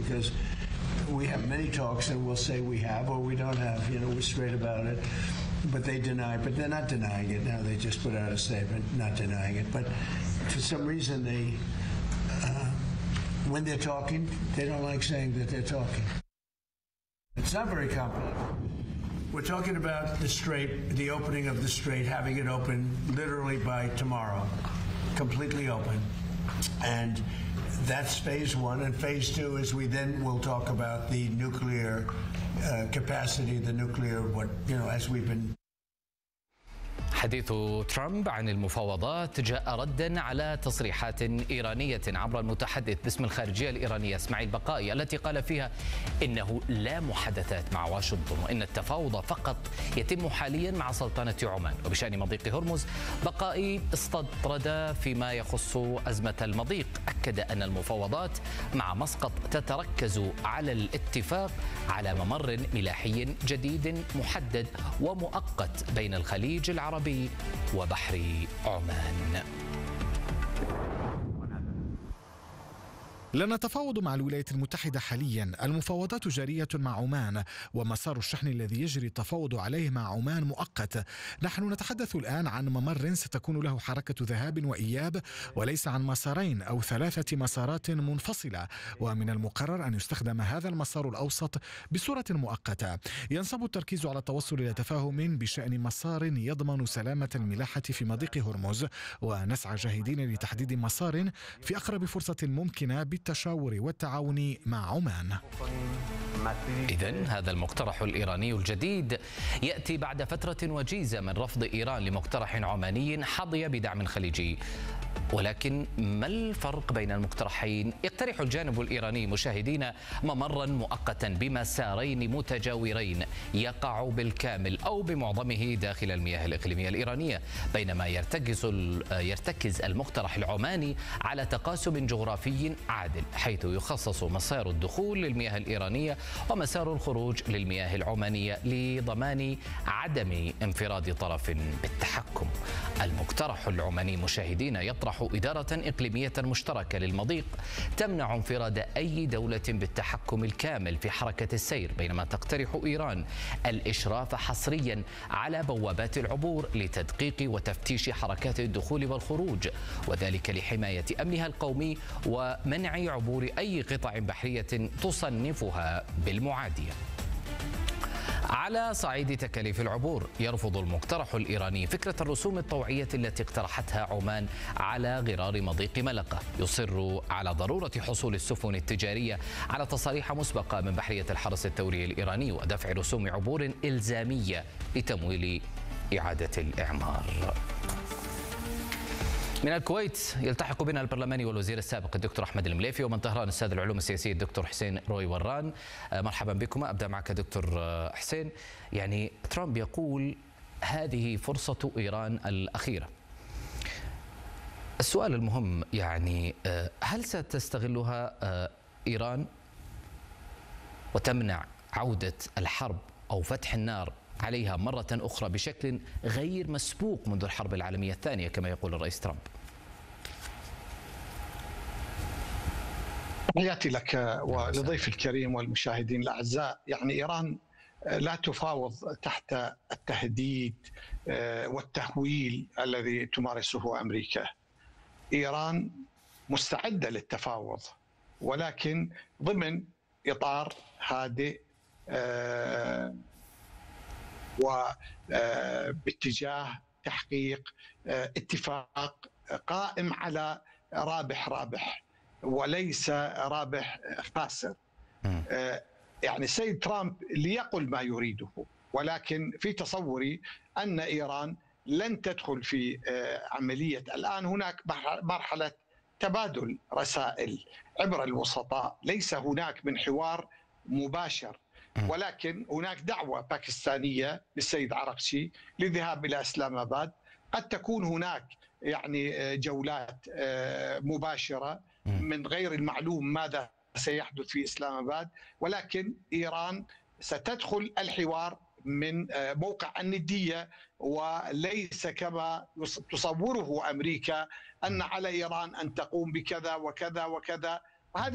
because we have many talks and we'll say we have or we don't have. You know, we're straight about it. But they deny, but they're not denying it now. They just put out a statement not denying it. But for some reason, when they're talking, they don't like saying that they're talking. It's not very complicated. We're talking about the Strait, the opening of the Strait, having it open literally by tomorrow, completely open. And that's phase one. And phase two is we then will talk about the nuclear capacity, the nuclear, as we've been. حديث ترامب عن المفاوضات جاء ردا على تصريحات إيرانية عبر المتحدث باسم الخارجية الإيرانية اسماعيل بقائي، التي قال فيها إنه لا محادثات مع واشنطن وإن التفاوض فقط يتم حاليا مع سلطنة عمان. وبشأن مضيق هرمز، بقائي استطرد فيما يخص أزمة المضيق، أكد أن المفاوضات مع مسقط تتركز على الاتفاق على ممر ملاحي جديد محدد ومؤقت بين الخليج العربي وبحر عمان. لا نتفاوض مع الولايات المتحدة حاليا، المفاوضات جارية مع عمان ومسار الشحن الذي يجري التفاوض عليه مع عمان مؤقت. نحن نتحدث الآن عن ممر ستكون له حركة ذهاب وإياب وليس عن مسارين أو 3 مسارات منفصلة، ومن المقرر أن يستخدم هذا المسار الأوسط بصورة مؤقتة. ينصب التركيز على التوصل إلى تفاهم بشأن مسار يضمن سلامة الملاحة في مضيق هرمز، ونسعى جاهدين لتحديد مسار في أقرب فرصة ممكنة بالتشاور والتعاون مع عمان. إذن هذا المقترح الإيراني الجديد يأتي بعد فترة وجيزة من رفض إيران لمقترح عماني حظي بدعم خليجي. ولكن ما الفرق بين المقترحين؟ يقترح الجانب الإيراني مشاهدين ممرا مؤقتا بمسارين متجاورين يقع بالكامل أو بمعظمه داخل المياه الإقليمية الإيرانية، بينما يرتكز المقترح العماني على تقاسم جغرافي عادل، حيث يخصص مسار الدخول للمياه الإيرانية ومسار الخروج للمياه العمانية لضمان عدم انفراد طرف بالتحكم. المقترح العماني مشاهدين يطرح إدارة إقليمية مشتركة للمضيق تمنع انفراد أي دولة بالتحكم الكامل في حركة السير، بينما تقترح إيران الإشراف حصريا على بوابات العبور لتدقيق وتفتيش حركات الدخول والخروج، وذلك لحماية أمنها القومي ومنع عبور أي قطع بحرية تصنفها بالمعادية. على صعيد تكاليف العبور، يرفض المقترح الإيراني فكرة الرسوم الطوعية التي اقترحتها عمان على غرار مضيق ملقا، يصر على ضرورة حصول السفن التجارية على تصاريح مسبقة من بحرية الحرس الثوري الإيراني ودفع رسوم عبور إلزامية لتمويل إعادة الإعمار. من الكويت يلتحق بنا البرلماني والوزير السابق الدكتور أحمد المليفي، ومن طهران أستاذ العلوم السياسية الدكتور حسين روي وران. مرحبا بكم. أبدأ معك دكتور حسين. يعني ترامب يقول هذه فرصة إيران الأخيرة. السؤال المهم يعني هل ستستغلها إيران وتمنع عودة الحرب أو فتح النار عليها مرة أخرى بشكل غير مسبوق منذ الحرب العالمية الثانية كما يقول الرئيس ترامب؟ تحياتي لك ولضيف الكريم والمشاهدين الأعزاء. يعني إيران لا تفاوض تحت التهديد والتهويل الذي تمارسه أمريكا. إيران مستعدة للتفاوض، ولكن ضمن إطار هادئ وباتجاه تحقيق اتفاق قائم على رابح رابح وليس رابح خاسر. يعني السيد ترامب ليقل ما يريده، ولكن في تصوري أن إيران لن تدخل في عملية. الآن هناك مرحلة تبادل رسائل عبر الوسطاء، ليس هناك من حوار مباشر، ولكن هناك دعوة باكستانية للسيد عرقشي للذهاب إلى إسلام آباد. قد تكون هناك يعني جولات مباشرة من غير المعلوم ماذا سيحدث في إسلام آباد، ولكن إيران ستدخل الحوار من موقع الندية، وليس كما تصوره أمريكا أن على إيران أن تقوم بكذا وكذا وكذا.